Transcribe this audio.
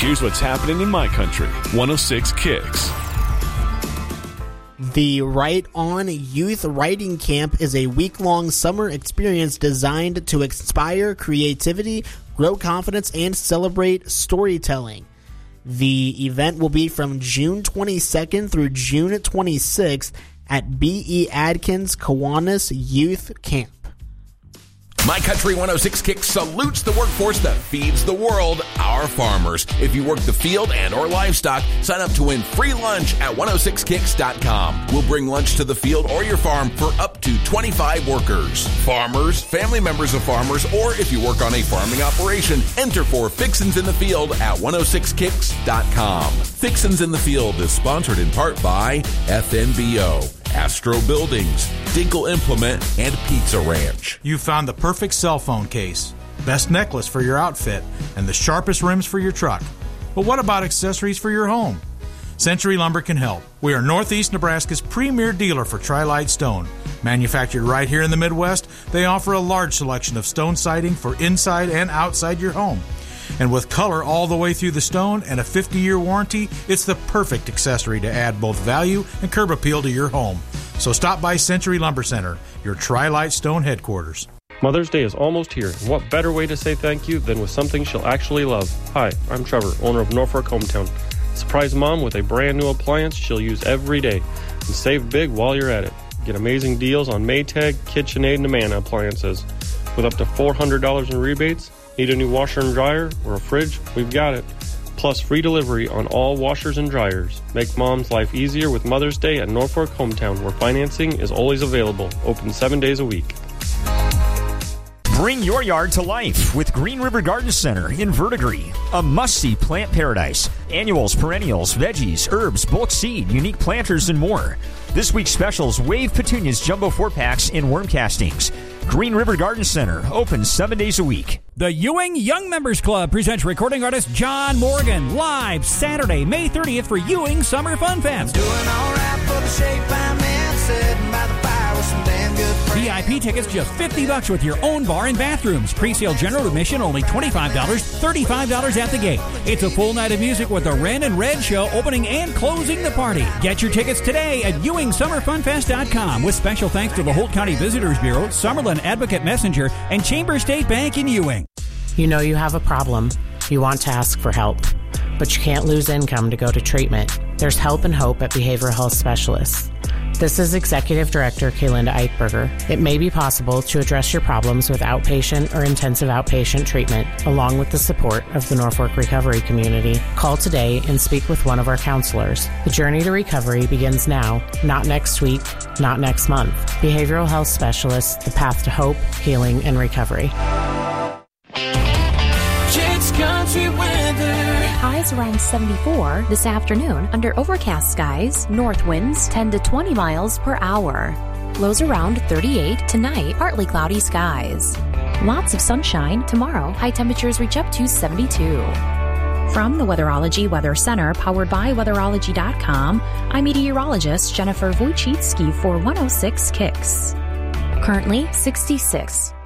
Here's what's happening in my country. 106 Kicks. The Write On Youth Writing Camp is a week-long summer experience designed to inspire creativity, grow confidence, and celebrate storytelling. The event will be from June 22nd through June 26th at B.E. Adkins Kiwanis Youth Camp. My Country 106 Kicks salutes the workforce that feeds the world, our farmers. If you work the field and or livestock, sign up to win free lunch at 106kicks.com. We'll bring lunch to the field or your farm for up to 25 workers. Farmers, family members of farmers, or if you work on a farming operation, enter for Fixins in the Field at 106kicks.com. Fixins in the Field is sponsored in part by FNBO, Astro Buildings, Dinkle Implement, and Pizza Ranch. You found the perfect cell phone case, best necklace for your outfit, and the sharpest rims for your truck. But what about accessories for your home? Century Lumber can help. We are Northeast Nebraska's premier dealer for Tri-Lite Stone. Manufactured right here in the Midwest, they offer a large selection of stone siding for inside and outside your home. And with color all the way through the stone and a 50-year warranty, it's the perfect accessory to add both value and curb appeal to your home. So stop by Century Lumber Center, your Tri-Lite Stone headquarters. Mother's Day is almost here, and what better way to say thank you than with something she'll actually love. Hi, I'm Trevor, owner of Norfolk Hometown. Surprise Mom with a brand new appliance she'll use every day, and save big while you're at it. Get amazing deals on Maytag, KitchenAid, and Amana appliances. With up to $400 in rebates, need a new washer and dryer or a fridge? We've got it. Plus free delivery on all washers and dryers. Make Mom's life easier with Mother's Day at Norfolk Hometown, where financing is always available. Open 7 days a week. Bring your yard to life with Green River Garden Center in Verdigris, a must-see plant paradise. Annuals, perennials, veggies, herbs, bulk seed, unique planters, and more. This week's specials, Wave Petunias Jumbo 4-packs in worm castings. Green River Garden Center, open 7 days a week. The Ewing Young Members Club presents recording artist John Morgan live Saturday, May 30th for Ewing Summer Fun Fest. Doing all right for the shape I'm in, sitting by the fire with some damn good friends. VIP tickets just $50 with your own bar and bathrooms. Pre-sale general admission only $25, $35 at the gate. It's a full night of music with the Ren and Red Show opening and closing the party. Get your tickets today at EwingSummerFunFest.com with special thanks to the Holt County Visitors Bureau, Summerlin Advocate Messenger, and Chamber State Bank in Ewing. You know you have a problem. You want to ask for help, but you can't lose income to go to treatment. There's help and hope at Behavioral Health Specialists. This is Executive Director Kaylinda Eichberger. It may be possible to address your problems with outpatient or intensive outpatient treatment, along with the support of the Norfolk recovery community. Call today and speak with one of our counselors. The journey to recovery begins now, not next week, not next month. Behavioral Health Specialists, the path to hope, healing, and recovery. Jake's Country Weather. Highs around 74 this afternoon under overcast skies, north winds 10 to 20 miles per hour. Lows around 38 tonight, partly cloudy skies. Lots of sunshine tomorrow, high temperatures reach up to 72. From the Weatherology Weather Center, powered by Weatherology.com, I'm meteorologist Jennifer Wojcicki for 106 Kicks. Currently 66.